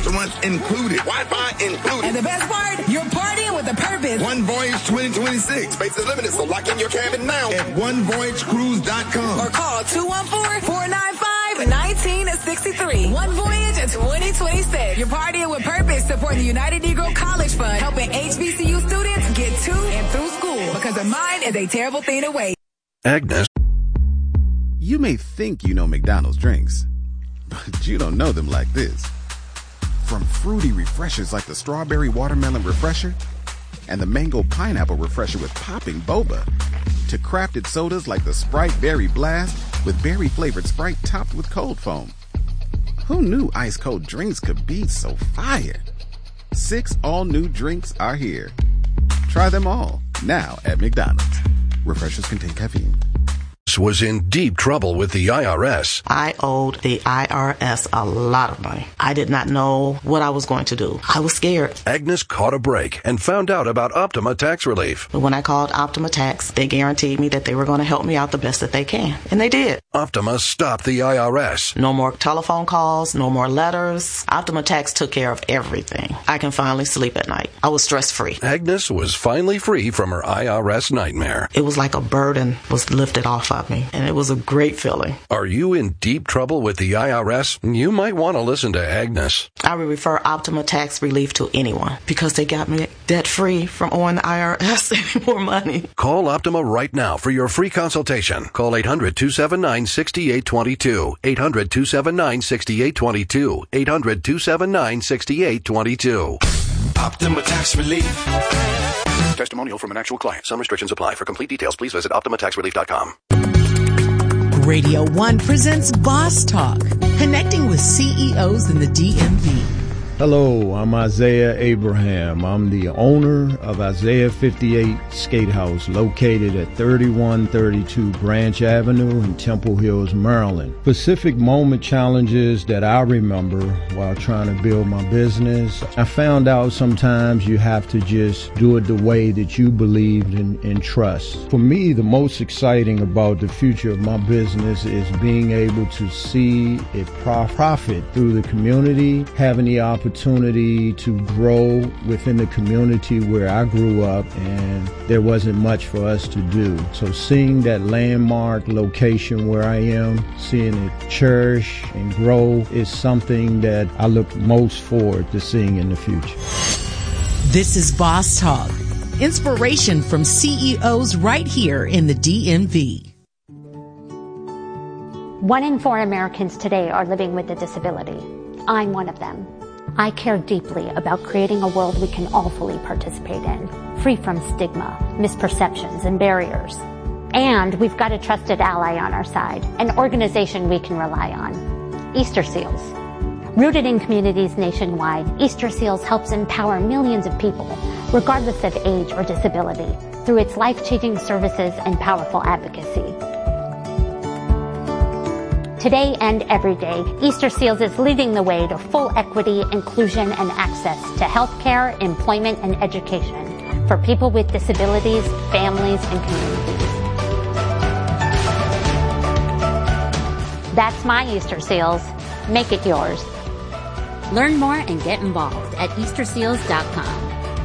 restaurants included. Wi-Fi included. And the best part, you're partying with a purpose. One Voyage 2026. Space is limited, so lock in your cabin now at onevoyagecruise.com. Or call 214-495-1963. One Voyage 2026. You're partying with purpose, supporting the United Negro College Fund, helping HBCU students get to and through school. Because a mind is a terrible thing to waste. Agnes. You may think you know McDonald's drinks, but you don't know them like this. From fruity refreshers like the strawberry watermelon refresher and the mango pineapple refresher with popping boba, to crafted sodas like the Sprite Berry Blast with berry flavored Sprite topped with cold foam. Who knew ice cold drinks could be so fire? 6 all new drinks are here. Try them all now at McDonald's. Refreshers contain caffeine. Was in deep trouble with the IRS. I owed the IRS a lot of money. I did not know what I was going to do. I was scared. Agnes caught a break and found out about Optima Tax Relief. But when I called Optima Tax, they guaranteed me that they were going to help me out the best that they can. And they did. Optima stopped the IRS. No more telephone calls, no more letters. Optima Tax took care of everything. I can finally sleep at night. I was stress-free. Agnes was finally free from her IRS nightmare. It was like a burden was lifted off of me, and it was a great feeling. Are you in deep trouble with the IRS? You might want to listen to Agnes. I would refer Optima Tax Relief to anyone because they got me debt-free from owing the IRS any more money. Call Optima right now for your free consultation. Call 800-279-6822. 800-279-6822. 800-279-6822. Optima Tax Relief. Testimonial from an actual client. Some restrictions apply. For complete details, please visit OptimaTaxRelief.com. Radio 1 presents Boss Talk, connecting with CEOs in the DMV. Hello, I'm Isaiah Abraham. I'm the owner of Isaiah 58 Skate House, located at 3132 Branch Avenue in Temple Hills, Maryland. Specific moment challenges that I remember while trying to build my business. I found out sometimes you have to just do it the way that you believe and trust. For me, the most exciting about the future of my business is being able to see it profit through the community, having the opportunity to grow within the community where I grew up, and there wasn't much for us to do. So seeing that landmark location where I am, seeing it cherish and grow is something that I look most forward to seeing in the future. This is Boss Talk, inspiration from CEOs right here in the DMV. 1 in 4 Americans today are living with a disability. I'm one of them. I care deeply about creating a world we can all fully participate in, free from stigma, misperceptions, and barriers. And we've got a trusted ally on our side, an organization we can rely on, Easter Seals. Rooted in communities nationwide, Easter Seals helps empower millions of people, regardless of age or disability, through its life-changing services and powerful advocacy. Today and every day, Easter Seals is leading the way to full equity, inclusion, and access to healthcare, employment, and education for people with disabilities, families, and communities. That's my Easter Seals. Make it yours. Learn more and get involved at EasterSeals.com.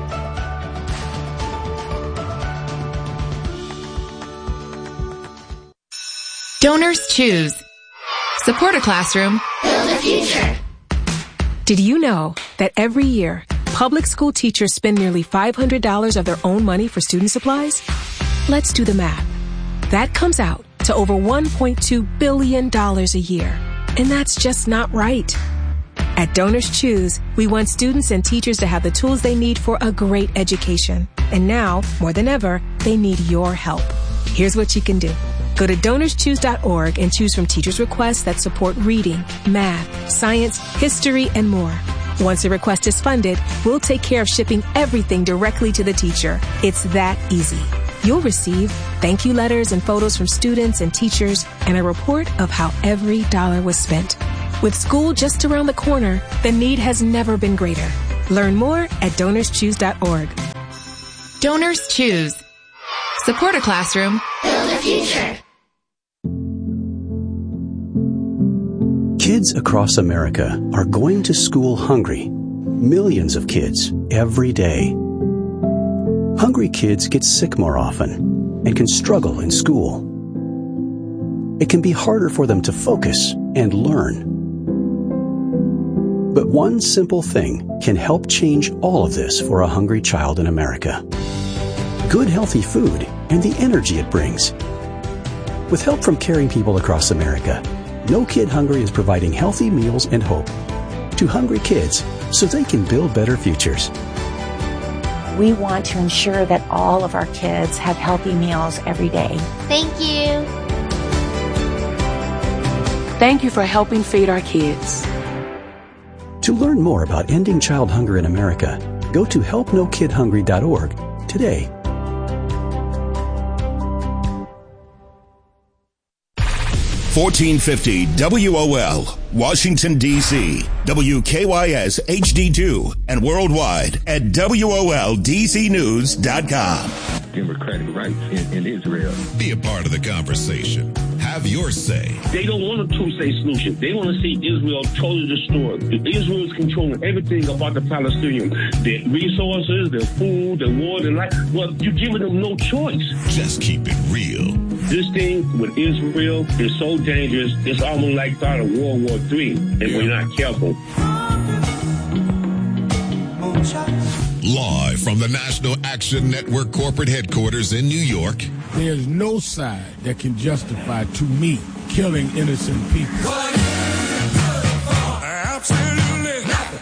Donors choose. Support a classroom. Build a future. Did you know that every year, public school teachers spend nearly $500 of their own money for student supplies? Let's do the math. That comes out to over $1.2 billion a year. And that's just not right. At Donors Choose, we want students and teachers to have the tools they need for a great education. And now, more than ever, they need your help. Here's what you can do. Go to DonorsChoose.org and choose from teachers' requests that support reading, math, science, history, and more. Once a request is funded, we'll take care of shipping everything directly to the teacher. It's that easy. You'll receive thank you letters and photos from students and teachers and a report of how every dollar was spent. With school just around the corner, the need has never been greater. Learn more at DonorsChoose.org. Donors Choose. Support a classroom. Build a future. Kids across America are going to school hungry. Millions of kids every day. Hungry kids get sick more often and can struggle in school. It can be harder for them to focus and learn. But one simple thing can help change all of this for a hungry child in America. Good, healthy food and the energy it brings. With help from caring people across America, No Kid Hungry is providing healthy meals and hope to hungry kids so they can build better futures. We want to ensure that all of our kids have healthy meals every day. Thank you. Thank you for helping feed our kids. To learn more about ending child hunger in America, go to helpnokidhungry.org today. 1450 WOL, Washington, D.C., WKYS HD2, and worldwide at WOLDCnews.com. Democratic rights in Israel. Be a part of the conversation. Have your say. They don't want a two-state solution. They want to see Israel totally destroyed. Israel is controlling everything about the Palestinians. Their resources, their food, their water, their life. Well, you're giving them no choice. Just keep it real. This thing with Israel is so dangerous, it's almost like start of World War III, if we're not careful. Live from the National Action Network corporate headquarters in New York. There's no side that can justify, to me, killing innocent people. Absolutely nothing.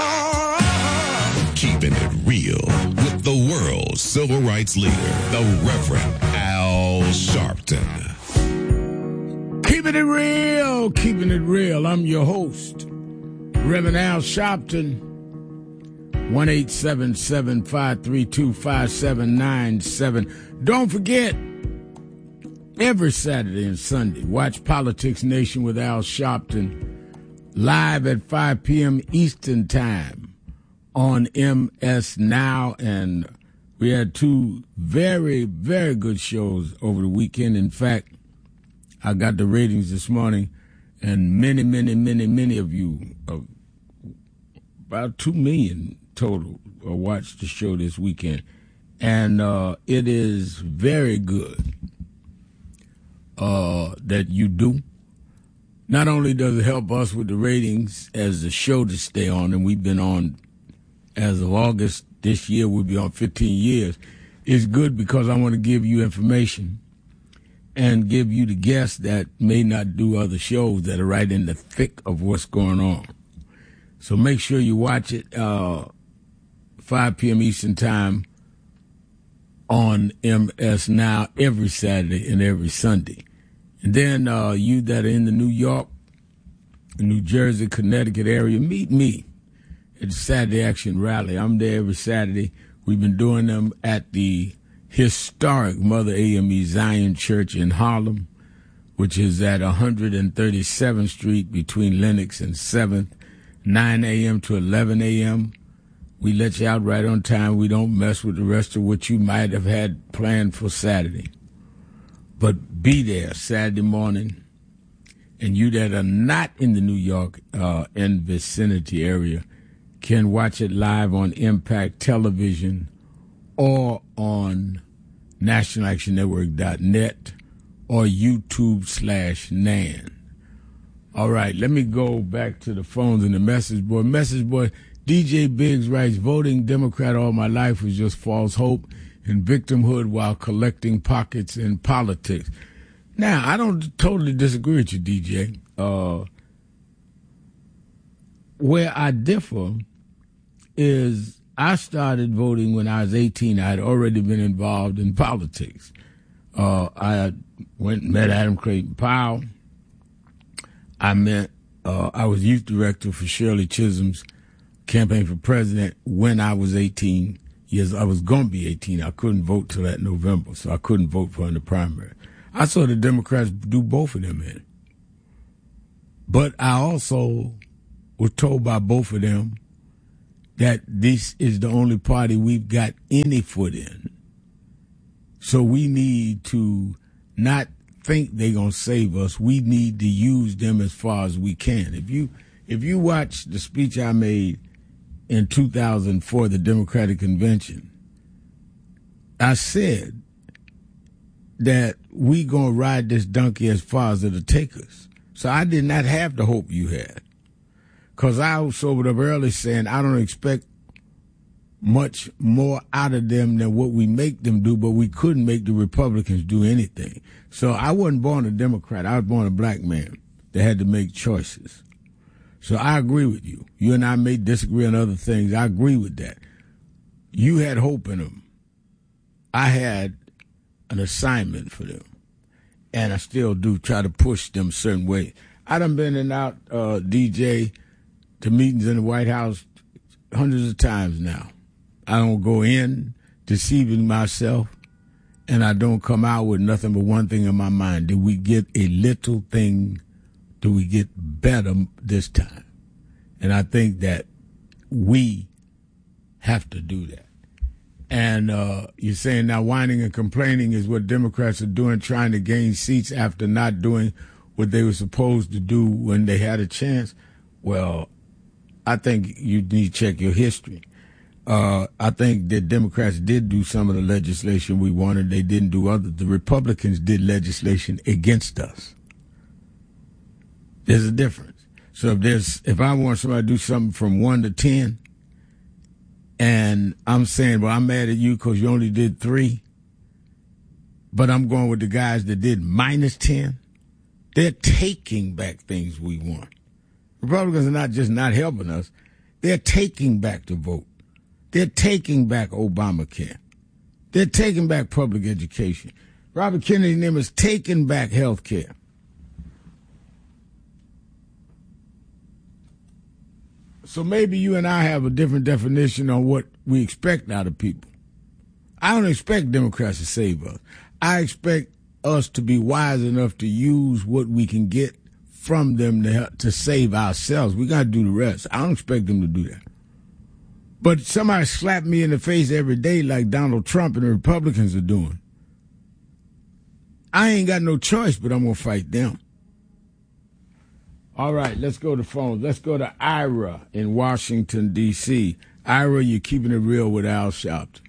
Keeping it real with the world's civil rights leader, the Reverend Al Sharpton. Keeping it real, keeping it real. I'm your host, Reverend Al Sharpton. 1-877-532-5797. Don't forget, every Saturday and Sunday, watch Politics Nation with Al Sharpton live at 5 p.m. Eastern Time on MS Now. And we had two very, very good shows over the weekend. In fact, I got the ratings this morning, and many of you, about 2 million total, watched the show this weekend. And it is very good that you do. Not only does it help us with the ratings as the show to stay on, and we've been on, as of August this year, we'll be on 15 years. It's good because I want to give you information and give you the guests that may not do other shows that are right in the thick of what's going on. So make sure you watch it 5 p.m. Eastern Time on MS Now every Saturday and every Sunday. And then you that are in the New York, New Jersey, Connecticut area, meet me at the Saturday Action Rally. I'm there every Saturday. We've been doing them at the historic Mother AME Zion Church in Harlem, which is at 137th Street between Lenox and 7th, 9 a.m. to 11 a.m. We let you out right on time. We don't mess with the rest of what you might have had planned for Saturday. But be there Saturday morning. And you that are not in the New York and vicinity area can watch it live on Impact Television or on nationalactionnetwork.net or YouTube/NAN. All right, let me go back to the phones and the message board. Message board, DJ Biggs writes, voting Democrat all my life was just false hope and victimhood while collecting pockets in politics. Now, I don't totally disagree with you, DJ. Where I differ is I started voting when I was 18. I had already been involved in politics. I went and met Adam Clayton Powell. I was youth director for Shirley Chisholm's campaign for president when I was 18 years. I was going to be 18. I couldn't vote till that November, so I couldn't vote for her in the primary. I saw the Democrats do both of them in. But I also was told by both of them that this is the only party we've got any foot in. So we need to not think they're going to save us. We need to use them as far as we can. If you watch the speech I made in 2004, the Democratic Convention, I said that we going to ride this donkey as far as it'll take us. So I did not have the hope you had. Because I was sobered up early saying I don't expect much more out of them than what we make them do, but we couldn't make the Republicans do anything. So I wasn't born a Democrat. I was born a black man that had to make choices. So I agree with you. You and I may disagree on other things. I agree with that. You had hope in them. I had an assignment for them. And I still do try to push them certain ways. I done been in and out, DJ, to meetings in the White House hundreds of times now. I don't go in deceiving myself, and I don't come out with nothing but one thing in my mind. Did we get a little thing? Do we get better this time? And I think that we have to do that. And you're saying now whining and complaining is what Democrats are doing, trying to gain seats after not doing what they were supposed to do when they had a chance. Well, I think you need to check your history. I think that Democrats did do some of the legislation we wanted. They didn't do others. The Republicans did legislation against us. There's a difference. So if I want somebody to do something from 1 to 10, and I'm saying, well, I'm mad at you because you only did 3, but I'm going with the guys that did -10, they're taking back things we want. Republicans are not just not helping us. They're taking back the vote. They're taking back Obamacare. They're taking back public education. Robert Kennedy and them is taking back health care. So maybe you and I have a different definition on what we expect out of people. I don't expect Democrats to save us. I expect us to be wise enough to use what we can get from them to save ourselves. We got to do the rest. I don't expect them to do that. But somebody slap me in the face every day like Donald Trump and the Republicans are doing. I ain't got no choice, but I'm going to fight them. All right, let's go to phones. Let's go to Ira in Washington, D.C. Ira, you're keeping it real with Al Sharpton.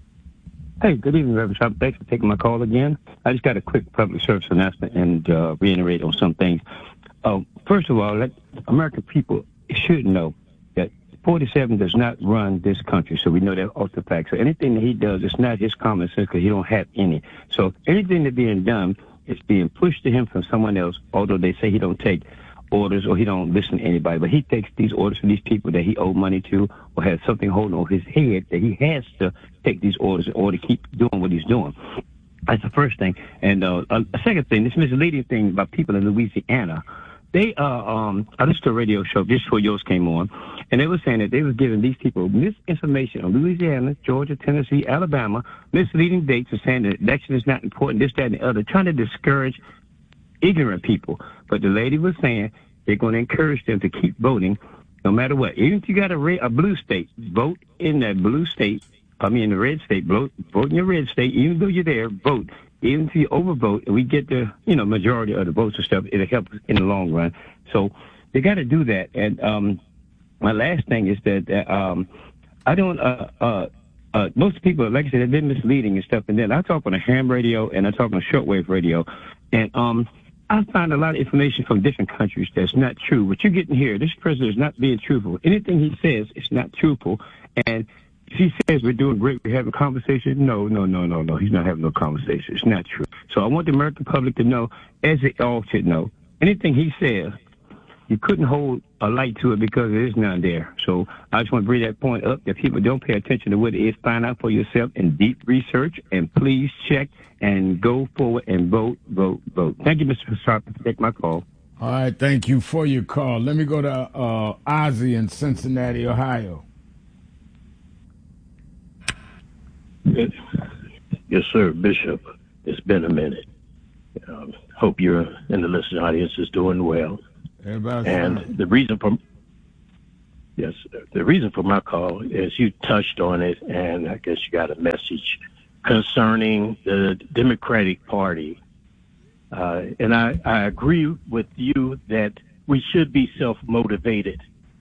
Hey, good evening, Reverend Sharpton. Thanks for taking my call again. I just got a quick public service announcement and reiterate on some things. First of all, let American people should know that 47 does not run this country, so we know that off the fact. So anything that he does, it's not his common sense because he don't have any. So anything that's being done is being pushed to him from someone else, although they say he don't take orders or he don't listen to anybody, but he takes these orders from these people that he owe money to or has something holding over his head that he has to take these orders in order to keep doing what he's doing. That's the first thing. And a second thing, this misleading thing about people in Louisiana. They I listened to a radio show just before yours came on, and they were saying that they were giving these people misinformation on Louisiana, Georgia, Tennessee, Alabama, misleading dates and saying the election is not important, this, that, and the other, trying to discourage ignorant people. But the lady was saying they're going to encourage them to keep voting no matter what. Even if you got a blue state, vote in that blue state. In the red state, vote in your red state. Even though you're there, vote. Even if you overvote and we get the majority of the votes and stuff, it'll help in the long run. So they got to do that. And my last thing is that I don't. Most people, like I said, have been misleading and stuff. And then I talk on a ham radio and I talk on shortwave radio, and I find a lot of information from different countries that's not true. What you're getting here, this president is not being truthful. Anything he says is not truthful. And if he says we're doing great, we're having a conversation, no. He's not having no conversation. It's not true. So I want the American public to know, as they all should know, anything he says, you couldn't hold a light to it because there is none there. So I just want to bring that point up, that people don't pay attention to what it is. Find out for yourself in deep research, and please check and go forward and vote. Thank you, Mr. Sharp, for taking my call. All right, thank you for your call. Let me go to Ozzy in Cincinnati, Ohio. Yes, sir, Bishop. It's been a minute. Hope you're in the listening audience is doing well. And the reason for my call is you touched on it, and I guess you got a message concerning the Democratic Party And I agree with you that we should be self-motivated.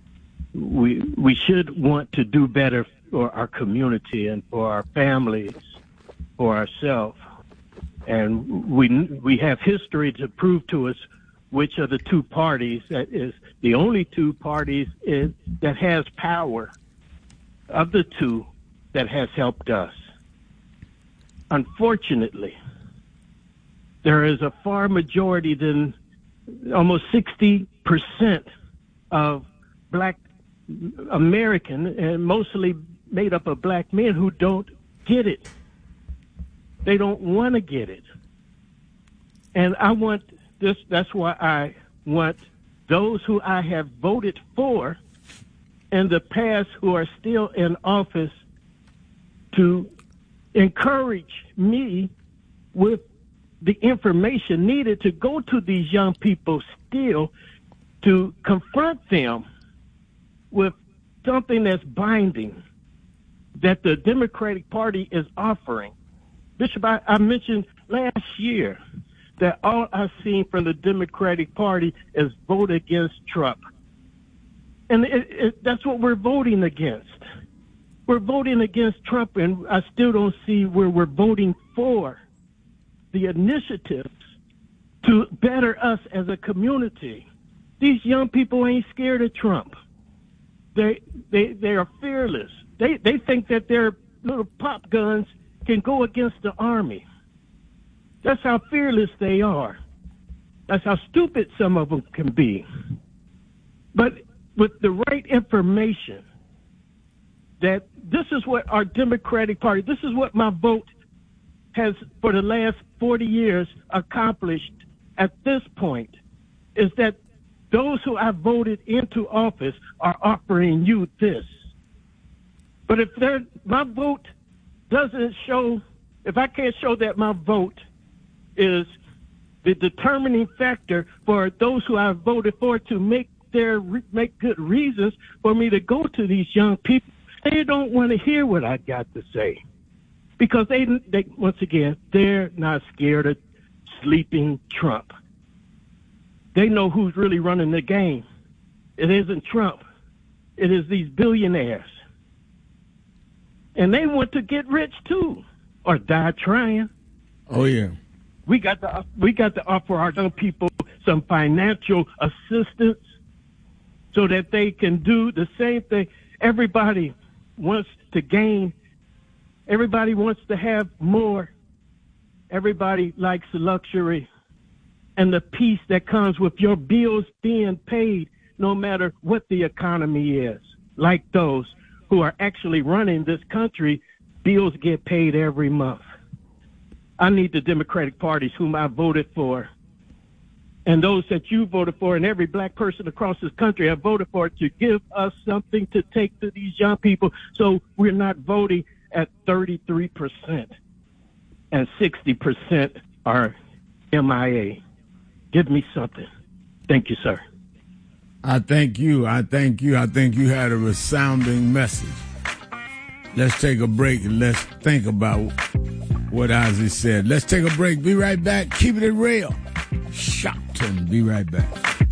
We should want to do better for our community and for our families, for ourselves. And we have history to prove to us which of the two parties, that is the only two parties that has power of the two that has helped us. Unfortunately, there is a far majority than almost 60% of Black American, and mostly made up of Black men, who don't get it. They don't want to get it. And I want this, that's why I want those who I have voted for in the past who are still in office to encourage me with the information needed to go to these young people still, to confront them with something that's binding that the Democratic Party is offering. Bishop, I mentioned last year that all I've seen from the Democratic Party is vote against Trump. And that's what we're voting against. We're voting against Trump, and I still don't see where we're voting for the initiatives to better us as a community. These young people ain't scared of Trump. They are fearless. They think that their little pop guns can go against the army. That's how fearless they are. That's how stupid some of them can be. But with the right information, that this is what our Democratic Party, this is what my vote has for the last 40 years accomplished at this point, is that those who I voted into office are offering you this. But if my vote doesn't show, if I can't show that my vote is the determining factor for those who I voted for to make good reasons for me to go to these young people, they don't want to hear what I got to say. Because they once again, they're not scared of sleeping Trump. They know who's really running the game. It isn't Trump. It is these billionaires. And they want to get rich too, or die trying. Oh yeah. We got to offer our young people some financial assistance so that they can do the same thing. Everybody wants to gain. Everybody wants to have more. Everybody likes luxury and the peace that comes with your bills being paid, no matter what the economy is. Like those who are actually running this country, bills get paid every month. I need the Democratic parties whom I voted for, and those that you voted for, and every Black person across this country have voted for, to give us something to take to these young people, so we're not voting at 33% and 60% are MIA. Give me something. Thank you, sir. I thank you. I think you had a resounding message. Let's take a break and let's think about what Ozzy said. Let's take a break. Be right back. Keep it real. Shopton. Be right back.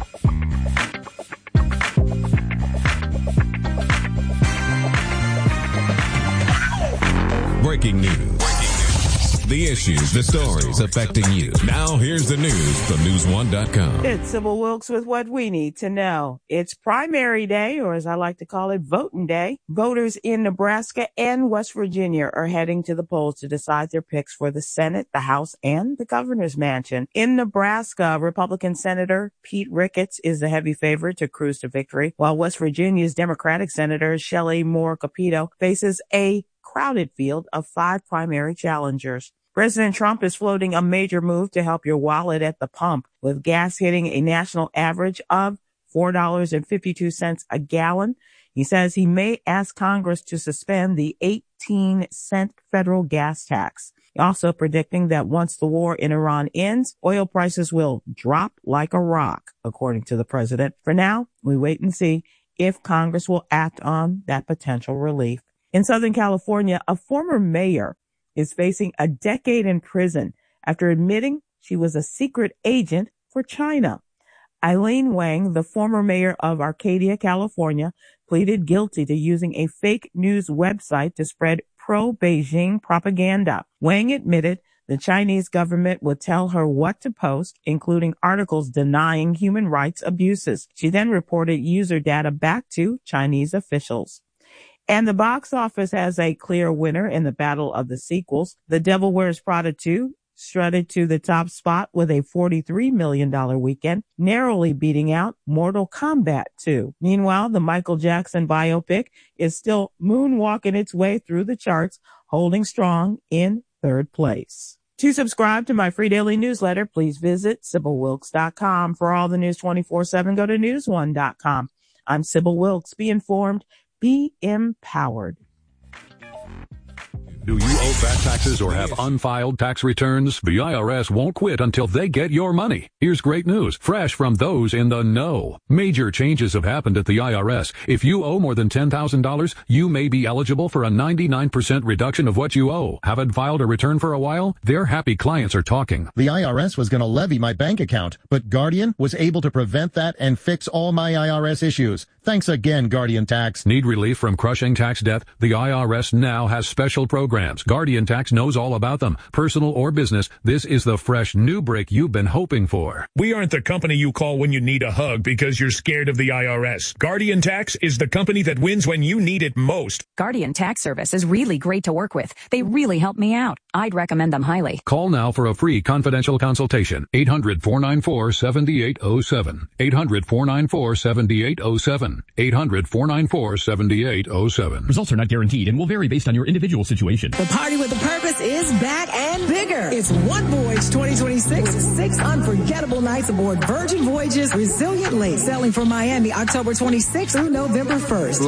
Breaking news. The issues, the stories affecting you. Now here's the news from News1.com. It's Sybil Wilkes with what we need to know. It's primary day, or as I like to call it, voting day. Voters in Nebraska and West Virginia are heading to the polls to decide their picks for the Senate, the House, and the governor's mansion. In Nebraska, Republican Senator Pete Ricketts is the heavy favorite to cruise to victory, while West Virginia's Democratic Senator Shelley Moore Capito faces a crowded field of 5 primary challengers. President Trump is floating a major move to help your wallet at the pump, with gas hitting a national average of $4.52 a gallon. He says he may ask Congress to suspend the 18-cent federal gas tax. Also predicting that once the war in Iran ends, oil prices will drop like a rock, according to the president. For now, we wait and see if Congress will act on that potential relief. In Southern California, a former mayor is facing a decade in prison after admitting she was a secret agent for China. Eileen Wang, the former mayor of Arcadia, California, pleaded guilty to using a fake news website to spread pro-Beijing propaganda. Wang admitted the Chinese government would tell her what to post, including articles denying human rights abuses. She then reported user data back to Chinese officials. And the box office has a clear winner in the battle of the sequels. The Devil Wears Prada 2 strutted to the top spot with a $43 million weekend, narrowly beating out Mortal Kombat 2. Meanwhile, the Michael Jackson biopic is still moonwalking its way through the charts, holding strong in third place. To subscribe to my free daily newsletter, please visit SybylWilkes.com. For all the news 24/7, go to newsone.com. I'm Sybil Wilkes. Be informed, be empowered. Do you owe back taxes or have unfiled tax returns? The IRS won't quit until they get your money. Here's great news, fresh from those in the know. Major changes have happened at the IRS. If you owe more than $10,000, you may be eligible for a 99% reduction of what you owe. Haven't filed a return for a while? Their happy clients are talking. The IRS was going to levy my bank account, but Guardian was able to prevent that and fix all my IRS issues. Thanks again, Guardian Tax. Need relief from crushing tax debt? The IRS now has special programs. Guardian Tax knows all about them. Personal or business, this is the fresh new break you've been hoping for. We aren't the company you call when you need a hug because you're scared of the IRS. Guardian Tax is the company that wins when you need it most. Guardian Tax Service is really great to work with. They really help me out. I'd recommend them highly. Call now for a free confidential consultation. 800-494-7807. 800-494-7807. 800-494-7807. Results are not guaranteed and will vary based on your individual situation. The Party with a Purpose is back and bigger. It's One Voyage 2026 with 6 unforgettable nights aboard Virgin Voyages Resilient Lake, sailing from Miami October 26th through November 1st.